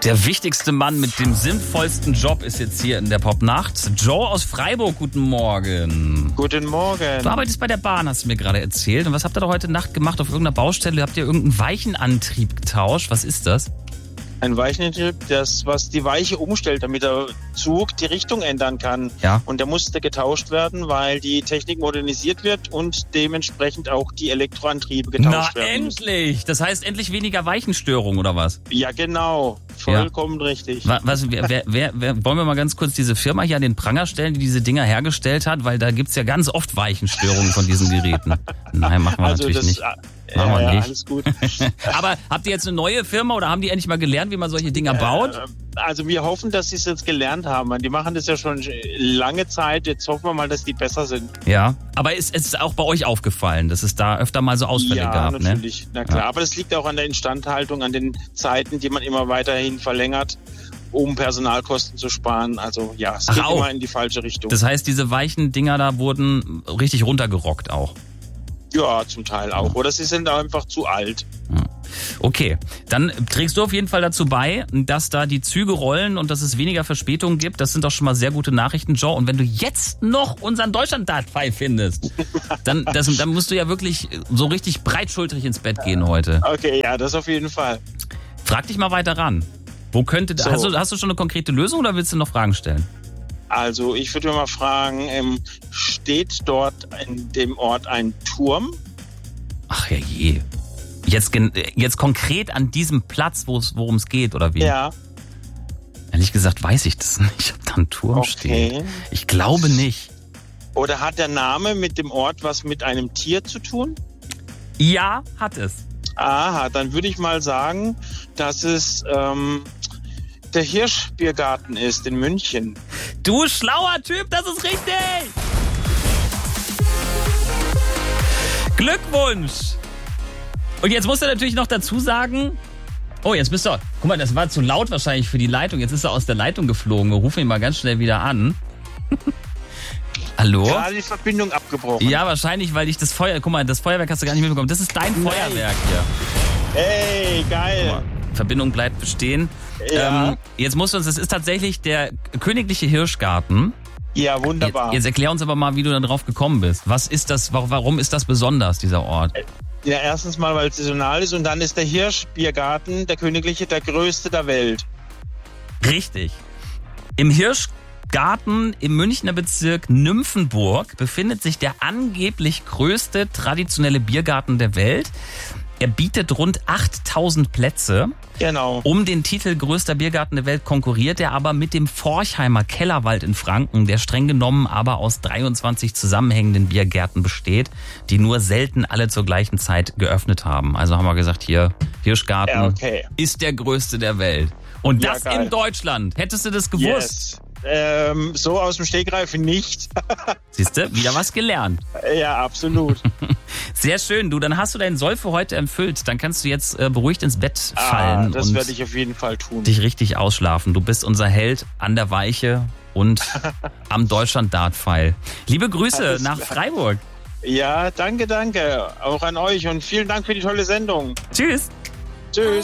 Der wichtigste Mann mit dem sinnvollsten Job ist jetzt hier in der Popnacht. Joe aus Freiburg, guten Morgen. Guten Morgen. Du arbeitest bei der Bahn, hast du mir gerade erzählt. Und was habt ihr da heute Nacht gemacht auf irgendeiner Baustelle? Habt ihr irgendeinen Weichenantrieb getauscht? Was ist das? Ein Weichenantrieb, das, was die Weiche umstellt, damit der Zug die Richtung ändern kann. Ja. Und der musste getauscht werden, weil die Technik modernisiert wird und dementsprechend auch die Elektroantriebe getauscht werden müssen. Endlich! Das heißt endlich weniger Weichenstörung, oder was? Ja, genau. Vollkommen richtig. Wollen wir mal ganz kurz diese Firma hier an den Pranger stellen, die diese Dinger hergestellt hat? Weil da gibt's ja ganz oft Weichenstörungen von diesen Geräten. Nein, machen wir natürlich nicht. Machen wir nicht. Alles gut. Aber habt ihr jetzt eine neue Firma oder haben die endlich mal gelernt, wie man solche Dinger baut? Also wir hoffen, dass sie es jetzt gelernt haben. Die machen das ja schon lange Zeit. Jetzt hoffen wir mal, dass die besser sind. Ja, aber es ist auch bei euch aufgefallen, dass es da öfter mal so Ausfälle gab, ne? Ja, natürlich. Na klar, aber das liegt auch an der Instandhaltung, an den Zeiten, die man immer weiterhin verlängert, um Personalkosten zu sparen. Also ja, es geht immer in die falsche Richtung. Das heißt, diese weichen Dinger da wurden richtig runtergerockt auch? Ja, zum Teil auch. Oder sie sind einfach zu alt. Okay, dann trägst du auf jeden Fall dazu bei, dass da die Züge rollen und dass es weniger Verspätungen gibt. Das sind doch schon mal sehr gute Nachrichten, Joe. Und wenn du jetzt noch unseren Deutschland-Dart-Pfeil findest, dann musst du ja wirklich so richtig breitschultrig ins Bett gehen heute. Okay, ja, das auf jeden Fall. Frag dich mal weiter ran. Hast du schon eine konkrete Lösung oder willst du noch Fragen stellen? Also ich würde mal fragen, steht dort in dem Ort ein Turm? Ach ja je. Jetzt konkret an diesem Platz, worum es geht, oder wie? Ja. Ehrlich gesagt weiß ich das nicht, ob da ein Turm steht. Ich glaube nicht. Oder hat der Name mit dem Ort was mit einem Tier zu tun? Ja, hat es. Aha, dann würde ich mal sagen, dass es der Hirschbiergarten ist in München. Du schlauer Typ, das ist richtig! Glückwunsch! Und jetzt musst du natürlich noch dazu sagen, jetzt bist du, guck mal, das war zu laut wahrscheinlich für die Leitung. Jetzt ist er aus der Leitung geflogen. Wir rufen ihn mal ganz schnell wieder an. Hallo? Gerade die Verbindung abgebrochen. Ja, wahrscheinlich, weil ich das Feuerwerk hast du gar nicht mitbekommen. Das ist dein Feuerwerk hier. Hey, geil. Verbindung bleibt bestehen. Ja. Jetzt musst du uns, das ist tatsächlich der königliche Hirschgarten. Ja, wunderbar. Jetzt erklär uns aber mal, wie du da drauf gekommen bist. Was ist das, warum ist das besonders, dieser Ort? Ja, erstens mal, weil es saisonal ist und dann ist der Hirschbiergarten, der königliche, der größte der Welt. Richtig. Im Hirschgarten im Münchner Bezirk Nymphenburg befindet sich der angeblich größte traditionelle Biergarten der Welt. Er bietet rund 8000 Plätze. Genau. Um den Titel größter Biergarten der Welt konkurriert er aber mit dem Forchheimer Kellerwald in Franken, der streng genommen aber aus 23 zusammenhängenden Biergärten besteht, die nur selten alle zur gleichen Zeit geöffnet haben. Also haben wir gesagt, hier, Hirschgarten ist der größte der Welt. Und das in Deutschland. Hättest du das gewusst? Yes. So aus dem Stegreif nicht. Siehst du, wieder was gelernt. Ja, absolut. Sehr schön, du, dann hast du deinen Soll für heute erfüllt. Dann kannst du jetzt beruhigt ins Bett fallen. Das werde ich auf jeden Fall tun. Dich richtig ausschlafen. Du bist unser Held an der Weiche und am Deutschland-Dart-Pfeil. Liebe Grüße nach Freiburg. Ja, danke. Auch an euch und vielen Dank für die tolle Sendung. Tschüss. Tschüss.